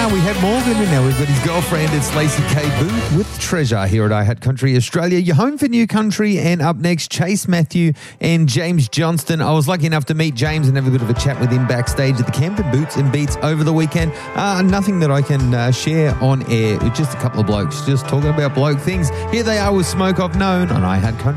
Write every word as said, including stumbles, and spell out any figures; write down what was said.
now we have Morgan, and now we've got his girlfriend. It's Lacey K. Booth with Treasure here at iHeart Country Australia. You're home for New Country, and up next, Chase Matthew and James Johnston. I was lucky enough to meet James and have a bit of a chat with him backstage at the Camping Boots and Beats over the weekend. Uh, nothing that I can uh, share on air. Just a couple of blokes just talking about bloke things. Here they are with Smoke Off Known on iHeart Country.